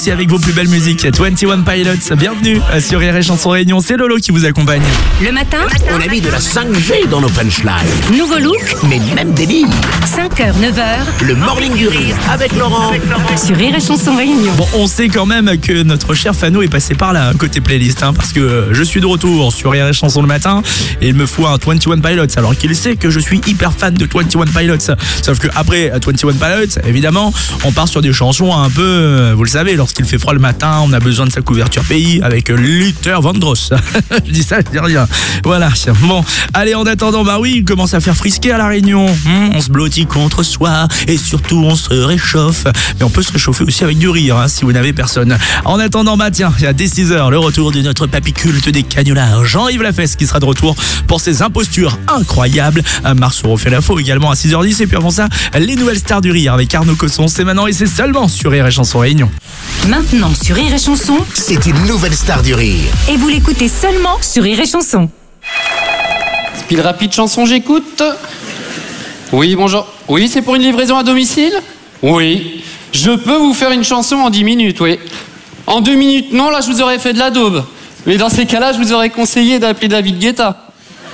C'est avec vos plus belles musiques, 21 Pilots, bienvenue sur Rire et Chanson Réunion, c'est Lolo qui vous accompagne. Le matin, On a mis de la 5G dans nos punchlines. nouveau look, Mais même délire. 5h, 9h, Le morning du rire avec Laurent. sur Rire et Chanson Réunion. Bon, on sait quand même que notre cher Fano est passé par là, côté playlist, parce que je suis de retour sur Rire et Chanson le matin, et il me faut un 21 Pilots, alors qu'il sait que je suis hyper fan de 21 Pilots. Sauf que après 21 Pilots, évidemment, on part sur des chansons un peu, vous le savez, lorsqu'il fait froid le matin, on a besoin de sa couverture pays avec Luther Vandross. Je dis ça, je dis rien. Voilà. Bon, allez, en attendant, bah oui, il commence à faire frisquer à la Réunion. On se blottit contre soi et surtout on se réchauffe. Mais on peut se réchauffer aussi avec du rire, si vous n'avez personne. En attendant, bah tiens, il y a dès 6h, le retour de notre papy culte des canulars, Jean-Yves Lafesse, qui sera de retour pour ses impostures incroyables. Marceau refait la faux également à 6h10. Et puis avant ça, les nouvelles stars du rire avec Arnaud Cosson. C'est maintenant et c'est seulement sur Rire et Chanson Réunion. Maintenant sur Rire et Chanson, C'est une nouvelle star du rire. et vous l'écoutez seulement sur Rire et Chanson. Speed rapide chanson, j'écoute. Oui, bonjour. Oui, c'est pour une livraison à domicile? Oui. Je peux vous faire une chanson en 10 minutes, oui. En 2 minutes, non, là, je vous aurais fait de la daube. Mais dans ces cas-là, je vous aurais conseillé d'appeler David Guetta.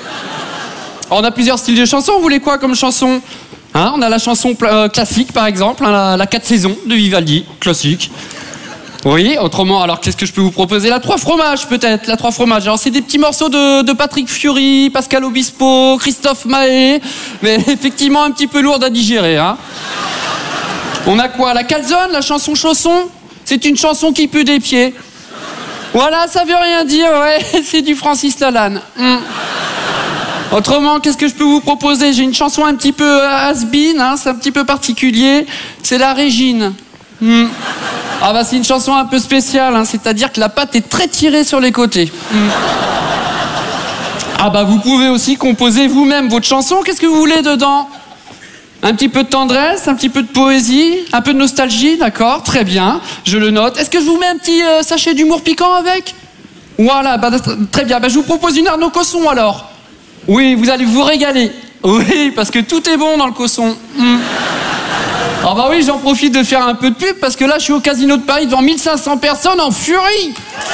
On a plusieurs styles de chansons. Vous voulez quoi comme chanson? On a la chanson classique, par exemple, la 4 saisons de Vivaldi, classique. Oui, autrement, alors qu'est-ce que je peux vous proposer? La 3 fromages, peut-être, la 3 fromages. Alors, c'est des petits morceaux de Patrick Fiori, Pascal Obispo, Christophe Maé, mais effectivement un petit peu lourde à digérer, On a quoi? La calzone, la chanson chausson? C'est une chanson qui pue des pieds. Voilà, ça veut rien dire, ouais, c'est du Francis Lalanne. Autrement, qu'est-ce que je peux vous proposer? J'ai une chanson un petit peu has-been, c'est un petit peu particulier. C'est la Régine. Ah bah c'est une chanson un peu spéciale, c'est-à-dire que la patte est très tirée sur les côtés. Ah bah vous pouvez aussi composer vous-même votre chanson, qu'est-ce que vous voulez dedans? Un petit peu de tendresse, un petit peu de poésie, un peu de nostalgie, d'accord, très bien, je le note. Est-ce que je vous mets un petit sachet d'humour piquant avec? Voilà, bah, très bien, bah, je vous propose une Arnaud Cosson alors. Oui, vous allez vous régaler. Oui, parce que tout est bon dans le Cosson. Ah bah oui, j'en profite de faire un peu de pub parce que là, je suis au Casino de Paris devant 1500 personnes en furie.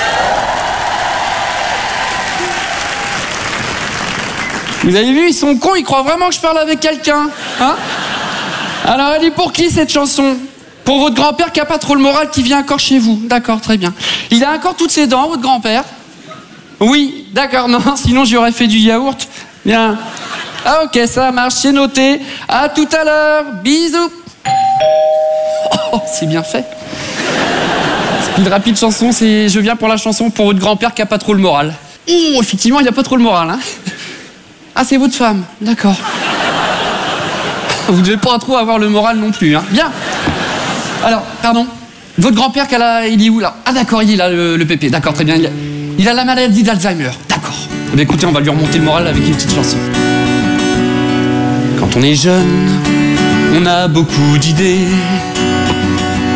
Vous avez vu, ils sont cons, ils croient vraiment que je parle avec quelqu'un. Alors, elle est pour qui cette chanson? Pour votre grand-père qui a pas trop le moral, qui vient encore chez vous. D'accord, très bien. Il a encore toutes ses dents, votre grand-père? Oui, d'accord, non, sinon j'y aurais fait du yaourt. Bien. Ah ok, ça marche, c'est noté. À tout à l'heure, bisous. Oh, c'est bien fait. Speed rapide chanson, c'est je viens pour la chanson pour votre grand-père qui a pas trop le moral. Effectivement, il a pas trop le moral, Ah, c'est votre femme, d'accord. Vous devez pas trop avoir le moral non plus, Bien. Alors, pardon. Votre grand-père, il est où là? Ah d'accord, il est là, le pépé. D'accord, très bien. Il a la maladie d'Alzheimer. D'accord. Eh bien, écoutez, on va lui remonter le moral avec une petite chanson. Quand on est jeune, on a beaucoup d'idées.